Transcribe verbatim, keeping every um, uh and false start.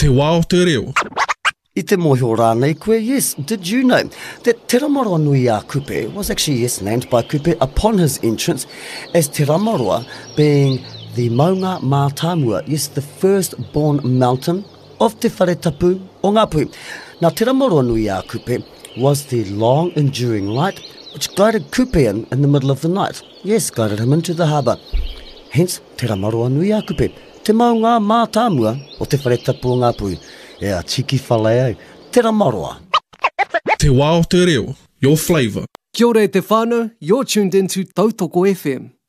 Te wā o te reo. I te mohi rānei koe, yes, did you know that Te Ramaroa Nui a Kupe was actually, yes, named by Kupe upon his entrance as Te Ramaroa, being the Maunga Mātāmua, yes, the first-born mountain of Te Whare Tapu o Ngā Puhi. Now, Te Ramaroa Nui a Kupe was the long-enduring light which guided Kupe in, in the middle of the night. Yes, guided him into the harbour. Hence, Te Ramaroa Nui a Kupe, Te Maunga Mātāmua o Te Whare Tapu o Ngā Puhi. Yeah, tiki whale au. Te Ramaroa. Te wā o te reo. Your flavour. Kia ora e te whānau, you're tuned into Tautoko F M.